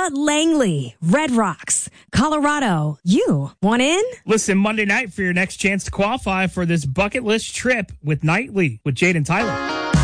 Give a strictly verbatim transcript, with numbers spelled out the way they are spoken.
about Langley, Red Rocks, Colorado? You want in? Listen Monday night for your next chance to qualify for this bucket list trip with Nightly with Jade and Tyler.